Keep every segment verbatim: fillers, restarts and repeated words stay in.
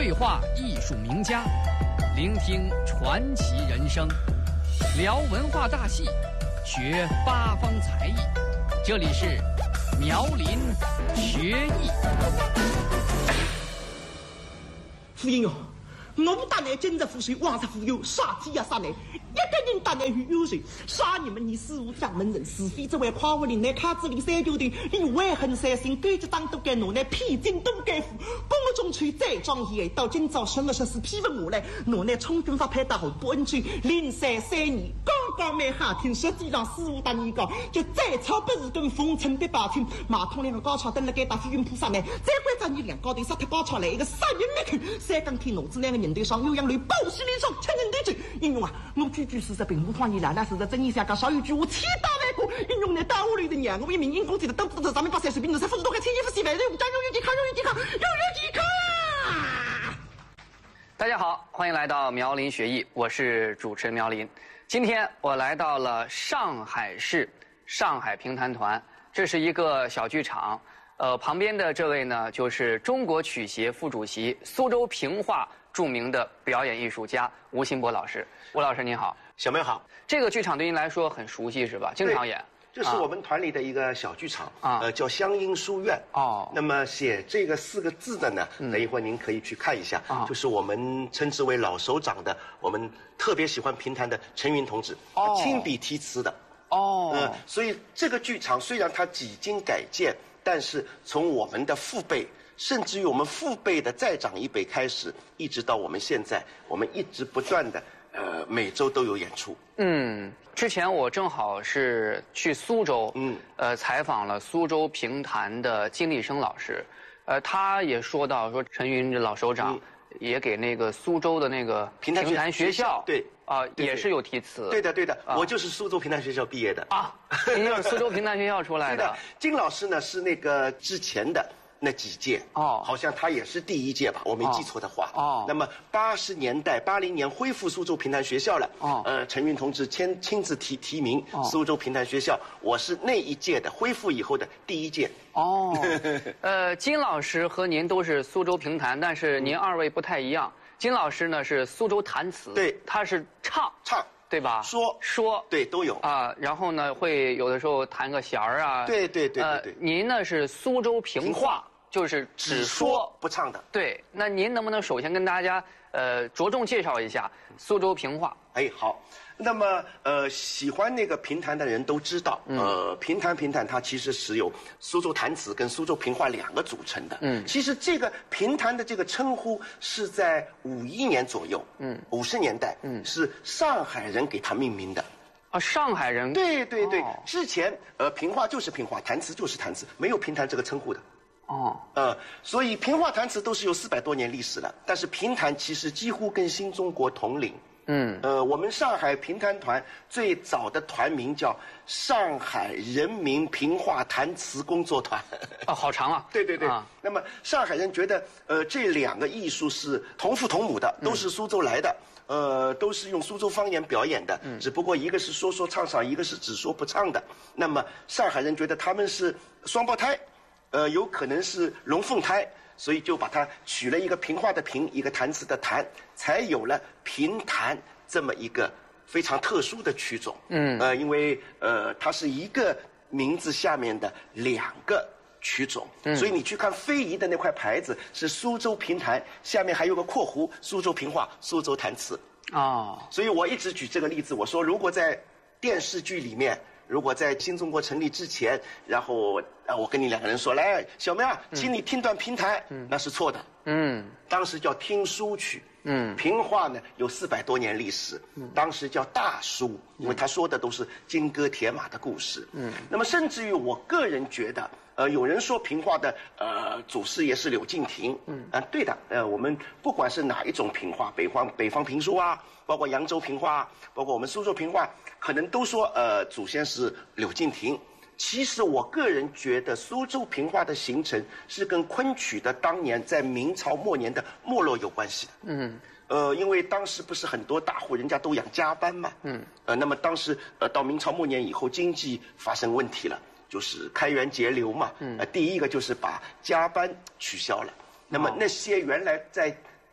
对话艺术名家，聆听传奇人生，聊文化大戏，学八方才艺。这里是苗林学艺。 夫人哦，我不但来今日赋税，往日富有，杀鸡呀杀来，一个人当来与有谁？杀你们！你事无掌门人，是非这位夸我林来卡子里三九定，你外恨三心，该只当都该拿来披荆都该负。公我中吹再庄严，到今朝十二十四批文我来，拿来冲军法派打好不恩罪，零三三年刚刚买哈听，实际上事无大年高，就再抄不是跟风尘的八天，马桶两个高潮登了该打飞云菩萨来，再关照你两高头杀他高潮来一个杀人没看，三钢铁脑子两个人对上酉阳雷暴死连上，千人对嘴。应用啊，我句句事实并不谎言，来来实实真意下讲少一句我气大外国。应用呢大屋里的娘，我一名因公子的都不知道咱们把三十兵的才付出多开千衣服洗白的，我家有有健康有有健康有有健康啊！ 大家好，欢迎来到苗林学艺，我是主持人苗林。今天我来到了上海市上海评弹团，这是一个小剧场。呃，旁边的这位呢，就是中国曲协副主席、苏州评话著名的表演艺术家吴兴博老师。吴老师您好。 小妹好。 这个剧场对您来说很熟悉是吧？经常演。 这是我们团里的一个小剧场啊， 呃，叫湘音书院。 哦。 那么写这个四个字的呢，嗯、等一会儿您可以去看一下，啊、就是我们称之为老首长的，我们特别喜欢评弹的陈云同志，哦、亲笔题词的。 哦。 嗯、呃，所以这个剧场虽然它几经改建。但是从我们的父辈，甚至于我们父辈的再长一辈开始，一直到我们现在，我们一直不断的，呃，每周都有演出。 嗯，之前我正好是去苏州，嗯，呃，采访了苏州评弹的金立生老师，呃，他也说到说陈云这老首长。嗯也给那个苏州的那个评弹学校， 对啊、呃，也是有题词。 对的，对的，啊、我就是苏州评弹学校毕业的啊，您就是苏州评弹学校出来的。 对的，金老师呢是那个之前的那几届哦，好像他也是第一届吧，我没记错的话哦。那么八十年代八零年恢复苏州评弹学校了哦，呃，陈云同志亲亲自提提名、哦、苏州评弹学校，我是那一届的恢复以后的第一届。哦， 呃，金老师和您都是苏州评弹，但是您二位不太一样。金老师呢是苏州弹词， 对， 他是唱唱， 对吧？ 说说， 对，都有啊。然后呢，会有的时候弹个弦儿啊。 对对对对对。 呃，您呢是苏州评话，就是只说不唱的。 对，那您能不能首先跟大家呃着重介绍一下苏州评话？ 哎，好。那么，呃，喜欢那个评弹的人都知道，嗯、呃，评弹评弹它其实是由苏州弹词跟苏州评话两个组成的。嗯，其实这个评弹的这个称呼是在五一年左右，嗯，五十年代，嗯，是上海人给它命名的。 啊，上海人？ 对对对，哦、之前呃，评话就是评话，弹词就是弹词，没有评弹这个称呼的。哦，呃，所以评话弹词都是有四百多年历史了，但是评弹其实几乎跟新中国同龄。嗯，呃，我们上海评弹团最早的团名叫上海人民评话弹词工作团。 啊，好长啊！ 对对对。啊、那么上海人觉得，呃，这两个艺术是同父同母的，都是苏州来的，嗯、呃，都是用苏州方言表演的，嗯、只不过一个是说说唱唱，一个是只说不唱的。那么上海人觉得他们是双胞胎，呃，有可能是龙凤胎。所以就把它取了一个评话的评，一个弹词的弹，才有了评弹这么一个非常特殊的曲种。嗯，呃，因为呃，它是一个名字下面的两个曲种，嗯、所以你去看非遗的那块牌子是苏州评弹，下面还有个括弧苏州评话、苏州弹词。哦，所以我一直举这个例子，我说如果在电视剧里面。如果在新中国成立之前，然后啊，我跟你两个人说，来，小妹啊，请你听段评弹，嗯、那是错的。嗯，当时叫听书曲。嗯，评话呢有四百多年历史，嗯、当时叫大书，因为他说的都是金戈铁马的故事。嗯，那么甚至于我个人觉得，呃，有人说评话的呃祖师爷是柳敬亭。嗯，啊、呃，对的，呃，我们不管是哪一种评话，北方北方评书啊，包括扬州评话，包括我们苏州评话，可能都说呃祖先是柳敬亭。其实我个人觉得苏州评话的形成是跟昆曲的当年在明朝末年的没落有关系的。嗯，呃，因为当时不是很多大户人家都养家班嘛。嗯，呃，那么当时呃到明朝末年以后，经济发生问题了，就是开源节流嘛。嗯，呃，第一个就是把家班取消了。那么那些原来在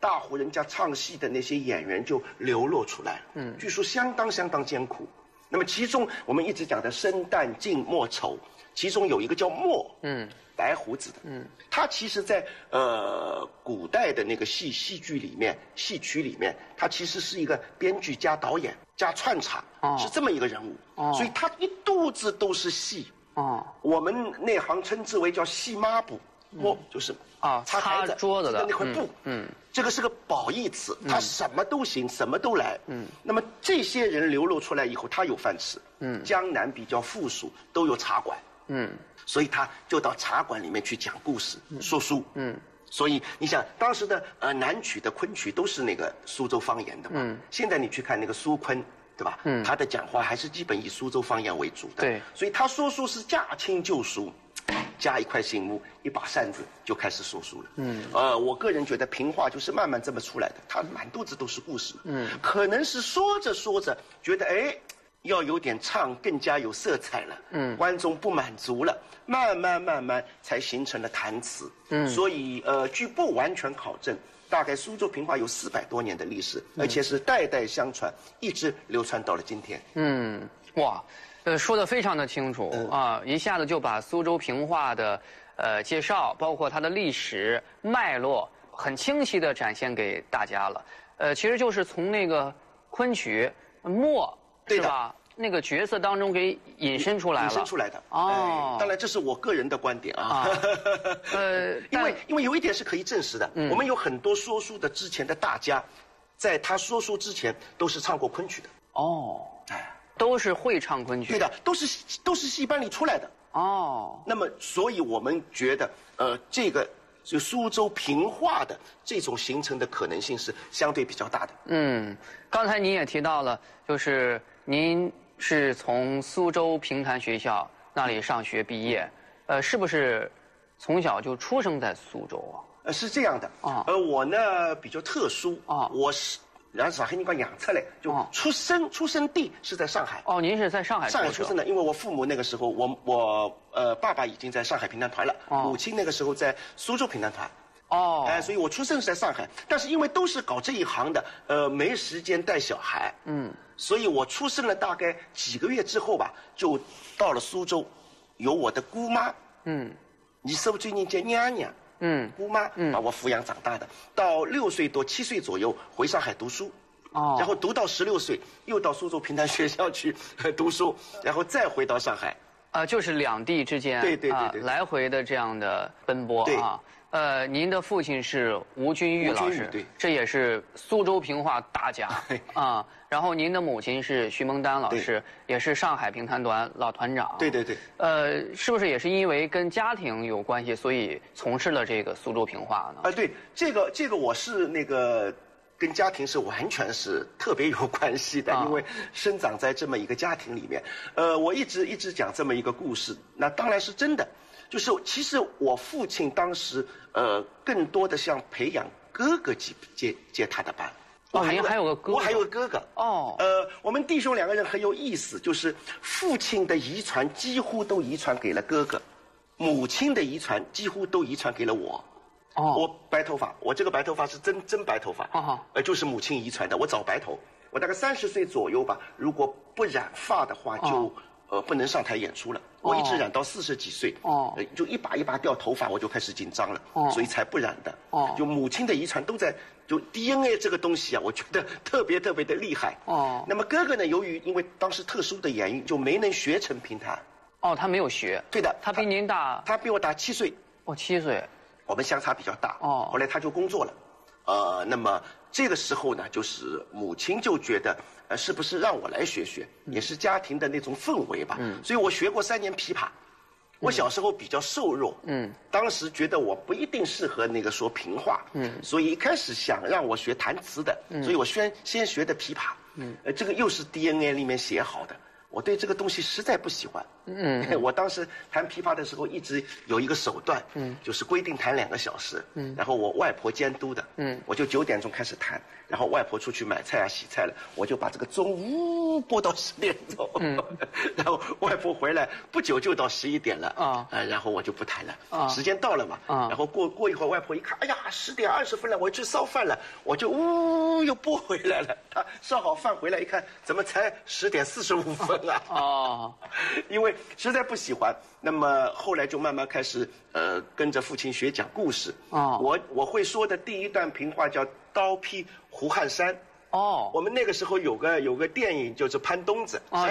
大户人家唱戏的那些演员就流落出来了。嗯，据说相当相当艰苦。那么其中我们一直讲的生旦净末丑，其中有一个叫末，嗯，白胡子的，嗯，他其实在呃古代的那个戏戏剧里面、戏曲里面，他其实是一个编剧加导演加串场，哦、是这么一个人物。哦，所以他一肚子都是戏。哦，我们内行称之为叫戏抹布，抹、嗯、就是啊擦台子桌子的那块布。嗯，嗯这个是个褒义词，他什么都行，嗯、什么都来。嗯，那么这些人流露出来以后，他有饭吃。嗯，江南比较富庶，都有茶馆。嗯，所以他就到茶馆里面去讲故事、嗯、说书。嗯，所以你想当时的呃南曲的昆曲都是那个苏州方言的嘛。嗯，现在你去看那个苏昆。对吧？嗯，他的讲话还是基本以苏州方言为主的。 对， 所以他说书是驾轻就熟，加一块醒目，一把扇子就开始说书了。嗯，呃，我个人觉得评话就是慢慢这么出来的，他满肚子都是故事。嗯，可能是说着说着觉得哎，要有点唱更加有色彩了。嗯，观众不满足了，慢慢慢慢才形成了弹词。嗯，所以呃，据不完全考证。大概苏州评话有四百多年的历史，而且是代代相传，一直流传到了今天。 嗯，哇，呃，说得非常的清楚、嗯、啊，一下子就把苏州评话的呃介绍，包括它的历史脉络，很清晰地展现给大家了。呃，其实就是从那个昆曲末是吧？那个角色当中给引申出来了， 引申出来的哦、哎。当然，这是我个人的观点啊。啊呃，因为因为有一点是可以证实的，嗯、我们有很多说书的之前的大家，在他说书之前都是唱过昆曲的。 哦，哎，都是会唱昆曲。 对的，都是都是戏班里出来的。哦，那么所以我们觉得，呃，这个就苏州评话的这种形成的可能性是相对比较大的。 嗯，刚才您也提到了，就是您。是从苏州评弹学校那里上学毕业，呃，是不是从小就出生在苏州啊？ 呃，是这样的啊。呃，我呢比较特殊啊，我是然后上海人讲养出来，就出生、啊、出生地是在上海。 哦，您是在上海上海出生的，因为我父母那个时候，我我呃爸爸已经在上海评弹团了，哦、母亲那个时候在苏州评弹团。哦，哎，所以我出生是在上海，但是因为都是搞这一行的，呃，没时间带小孩，嗯，所以我出生了大概几个月之后吧，就到了苏州，有我的姑妈，嗯，你是不是最近叫娘娘？嗯，姑妈把我抚养长大的，到六岁多七岁左右回上海读书，哦，然后读到十六岁又到苏州评弹学校去读书，然后再回到上海， 啊，就是两地之间， 对对对对， 来回的这样的奔波啊。呃，您的父亲是吴君玉老师， 对， 这也是苏州评话大家啊。然后您的母亲是徐蒙丹老师，也是上海评弹团老团长。 对对对。 呃，是不是也是因为跟家庭有关系，所以从事了这个苏州评话呢？ 啊、呃，对，这个这个我是那个跟家庭是完全是特别有关系的，啊、因为生长在这么一个家庭里面。呃，我一直一直讲这么一个故事，那当然是真的。就是其实我父亲当时呃更多的像培养哥哥接接接他的班。 哦，您还有个哥哥。 我还有个哥哥。哦。呃，我们弟兄两个人很有意思，就是父亲的遗传几乎都遗传给了哥哥，母亲的遗传几乎都遗传给了我。哦。我白头发，我这个白头发是真真白头发。哦。呃，就是母亲遗传的，我早白头。我大概三十岁左右吧，如果不染发的话就。哦呃，不能上台演出了。我一直染到四十几岁，哦，呃，就一把一把掉头发，我就开始紧张了，哦，所以才不染的。哦，就母亲的遗传都在，就 D N A 这个东西啊，我觉得特别特别的厉害。哦，那么哥哥呢，由于因为当时特殊的原因，就没能学成评弹。 哦，他没有学。 对的， 他比您大。 他比我大七岁。 哦，七岁。 我们相差比较大。哦，后来他就工作了。呃，那么这个时候呢，就是母亲就觉得，呃，是不是让我来学学，也是家庭的那种氛围吧。嗯。所以我学过三年琵琶，我小时候比较瘦弱。嗯。当时觉得我不一定适合那个说评话。嗯。所以一开始想让我学弹词的，嗯，所以我先先学的琵琶。嗯。呃，这个又是 D N A 里面写好的。 我对这个东西实在不喜欢。嗯，我当时弹琵琶的时候一直有一个手段，嗯，就是规定弹两个小时，嗯，然后我外婆监督的，嗯，我就九点钟开始弹，然后外婆出去买菜啊洗菜了，我就把这个钟呜拨到十点钟，嗯，然后外婆回来不久就到十一点了啊，呃，然后我就不弹了，啊，时间到了嘛，啊，然后过过一会儿外婆一看，哎呀十点二十分了，我去烧饭了，我就呜又拨回来了，她烧好饭回来一看，怎么才十点四十五分啊？哦，因为实在不喜欢，那么后来就慢慢开始呃跟着父亲学讲故事。哦，我我会说的第一段评话叫《刀劈胡汉山》。哦，我们那个时候有个有个电影就是潘冬子， 啊，